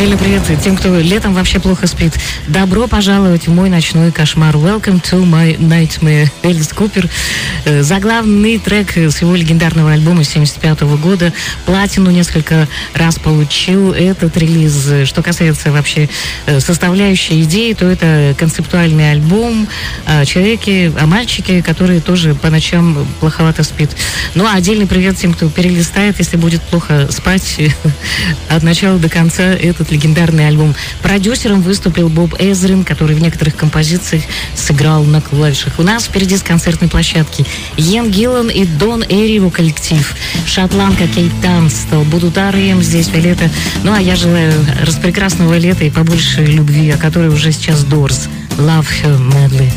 отдельный привет тем, кто летом вообще плохо спит. Добро пожаловать в мой ночной кошмар. Welcome to my nightmare. Элис Купер. Заглавный трек с его легендарного альбома 75 года. Платину несколько раз получил этот релиз. Что касается вообще составляющей идеи, то это концептуальный альбом о человеке, о мальчике, который тоже по ночам плоховато спит. Ну, а отдельный привет тем, кто перелистает, если будет плохо спать от начала до конца этот легендарный альбом. Продюсером выступил Боб Эзрин, который в некоторых композициях сыграл на клавишах. У нас впереди с концертной площадки Йен Гиллан и Дон Эри, его коллектив. Шотландка Кейт Танстел. Будут R.E.M. здесь, Виолетта. Ну, а я желаю распрекрасного лета и побольше любви, о которой уже сейчас Doors. Love her madly.